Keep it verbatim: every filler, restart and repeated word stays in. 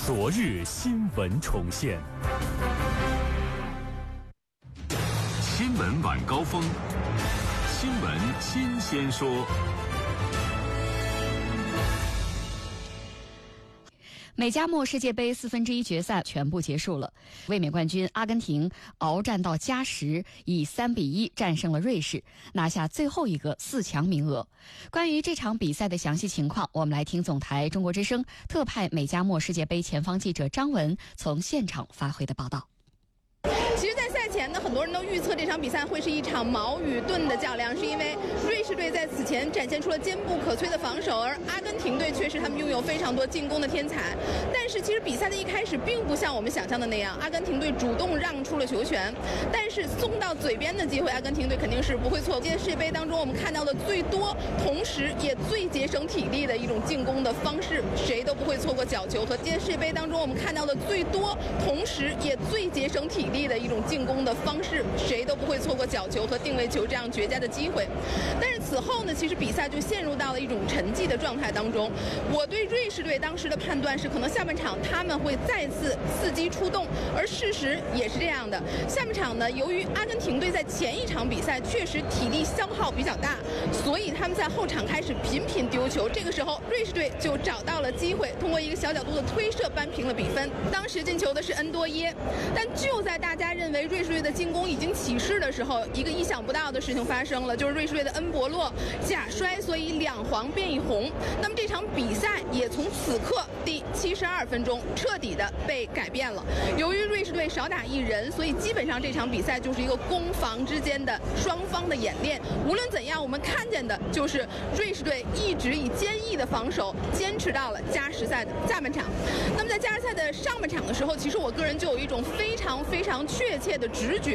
昨日新闻重现， 新闻晚高峰，新闻新鲜说。 美加墨世界杯四分之一决赛全部结束了，卫冕冠军阿根廷鏖战到加时，以三比一战胜了瑞士，拿下最后一个四强名额。关于这场比赛的详细情况，我们来听总台中国之声特派美加墨世界杯前方记者张文从现场发回的报道。 其实，在赛前呢，很多人都预测这场比赛会是一场矛与盾的较量，是因为瑞士队在此前展现出了坚不可摧的防守，而阿根廷队确实他们拥有非常多进攻的天才。但是，其实比赛的一开始并不像我们想象的那样，阿根廷队主动让出了球权，但是送到嘴边的机会，阿根廷队肯定是不会错过。今天世界杯当中，我们看到的最多，同时也最节省体力的一种进攻的方式，谁都不会错过角球。和今天世界杯当中我们看到的最多，同时也最节省体力的一种进攻的方式，谁都不会错过角球和定位球这样绝佳的机会。但是此后呢，其实比赛就陷入到了一种沉寂的状态当中。我对瑞士队当时的判断是，可能下半场他们会再次伺机出动，而事实也是这样的。下半场呢，由于阿根廷队在前一场比赛确实体力消耗比较大，所以他们在后场开始频频丢球。这个时候，瑞士队就找到了机会，通过一个小角度的推射扳平了比分。当时进球的是恩多耶，但就在大家认为瑞士队的进攻已经起势的时候，一个意想不到的事情发生了，就是瑞士队的恩博洛假摔，所以两黄变一红。那么这场比赛也从此刻第七十二分钟彻底的被改变了。由于瑞士队少打一人，所以基本上这场比赛就是一个攻防之间的双方的演练。无论怎样，我们看见的就是瑞士队一直以坚毅的防守坚持到了加时赛的下半场。那么在加时赛的上半场的时候，其实我个人就有一种非常非常确切的直觉。